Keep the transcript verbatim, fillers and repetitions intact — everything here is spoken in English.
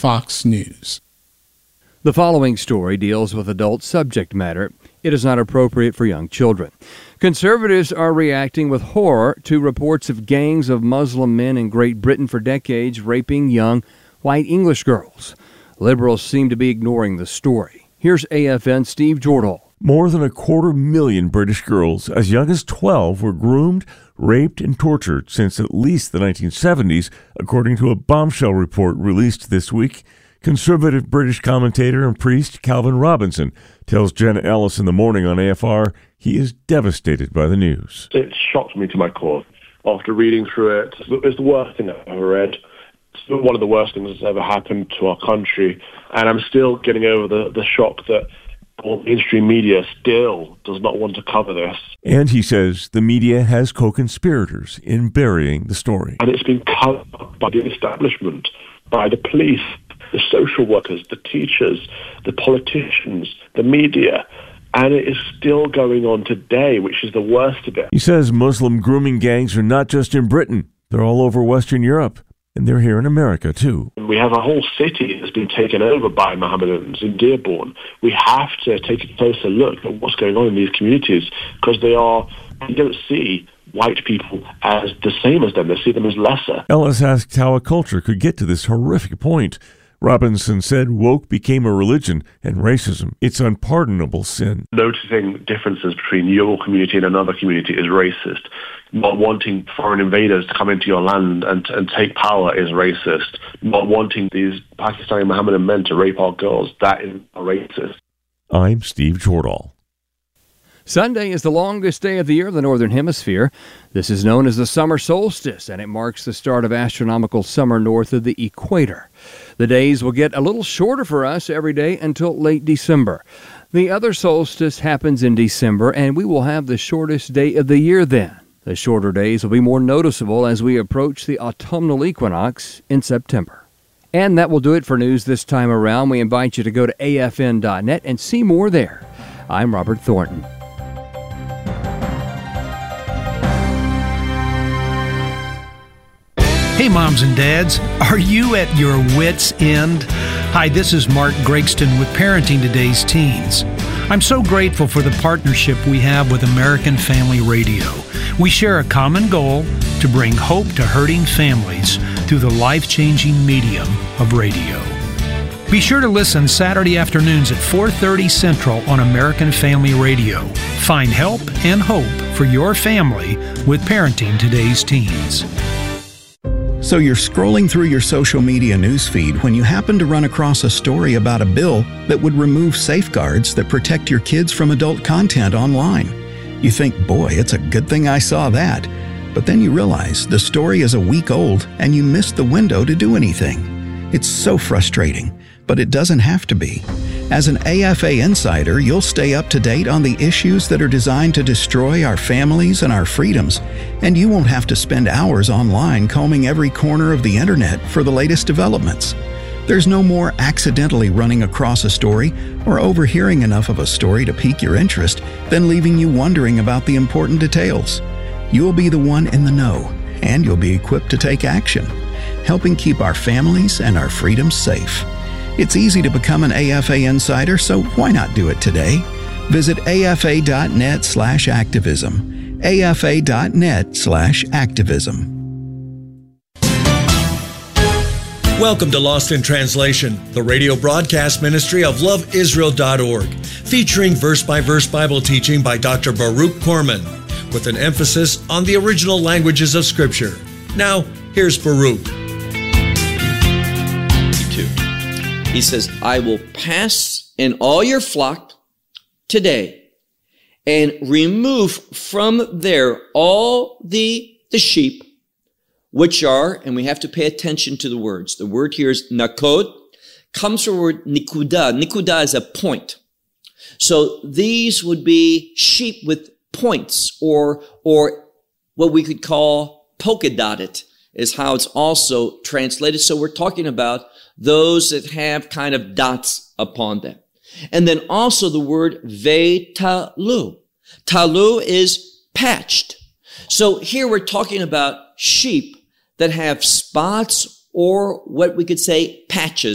Fox News. The following story deals with adult subject matter. It is not appropriate for young children. Conservatives are reacting with horror to reports of gangs of Muslim men in Great Britain for decades raping young white English girls. Liberals seem to be ignoring the story. Here's A F N's Steve Jordahl. More than a quarter million British girls as young as twelve were groomed, raped, and tortured since at least the nineteen seventies, according to a bombshell report released this week. Conservative British commentator and priest Calvin Robinson tells Jenna Ellis in the morning on A F R he is devastated by the news. It shocked me to my core. After reading through it, it's the worst thing I've ever read. It's one of the worst things that's ever happened to our country. And I'm still getting over the, the shock that mainstream media still does not want to cover this. And he says the media has co-conspirators in burying the story. And it's been covered by the establishment, by the police, the social workers, the teachers, the politicians, the media. And it is still going on today, which is the worst of it. He says Muslim grooming gangs are not just in Britain. They're all over Western Europe. And they're here in America, too. We have a whole city that's been taken over by Mohammedans in Dearborn. We have to take a closer look at what's going on in these communities because they are, they don't see white people as the same as them. They see them as lesser. Ellis asked how a culture could get to this horrific point. Robinson said woke became a religion and racism, it's unpardonable sin. Noticing differences between your community and another community is racist. Not wanting foreign invaders to come into your land and, and take power is racist. Not wanting these Pakistani Mohammedan men to rape our girls, that is racist. I'm Steve Jordahl. Sunday is the longest day of the year in the Northern Hemisphere. This is known as the summer solstice, and it marks the start of astronomical summer north of the equator. The days will get a little shorter for us every day until late December. The other solstice happens in December, and we will have the shortest day of the year then. The shorter days will be more noticeable as we approach the autumnal equinox in September. And that will do it for news this time around. We invite you to go to A F N dot net and see more there. I'm Robert Thornton. Hey moms and dads, are you at your wit's end? Hi, this is Mark Gregston with Parenting Today's Teens. I'm so grateful for the partnership we have with American Family Radio. We share a common goal to bring hope to hurting families through the life-changing medium of radio. Be sure to listen Saturday afternoons at four thirty Central on American Family Radio. Find help and hope for your family with Parenting Today's Teens. So you're scrolling through your social media newsfeed when you happen to run across a story about a bill that would remove safeguards that protect your kids from adult content online. You think, boy, it's a good thing I saw that. But then you realize the story is a week old and you missed the window to do anything. It's so frustrating, but it doesn't have to be. As an A F A insider, you'll stay up to date on the issues that are designed to destroy our families and our freedoms, and you won't have to spend hours online combing every corner of the internet for the latest developments. There's no more accidentally running across a story or overhearing enough of a story to pique your interest than leaving you wondering about the important details. You'll be the one in the know, and you'll be equipped to take action, helping keep our families and our freedoms safe. It's easy to become an A F A insider, so why not do it today? Visit A F A dot net slash activism. A F A dot net slash activism. Welcome to Lost in Translation, the radio broadcast ministry of love israel dot org, featuring verse-by-verse Bible teaching by Doctor Baruch Corman, with an emphasis on the original languages of Scripture. Now, here's Baruch. He says, I will pass in all your flock today and remove from there all the, the sheep, which are, and we have to pay attention to the words. The word here is nakod, comes from the word nikuda. Nikuda is a point. So these would be sheep with points, or, or what we could call polka dotted is how it's also translated. So we're talking about those that have kind of dots upon them. And then also the word ve-talu. Talu is patched. So here we're talking about sheep that have spots or what we could say patches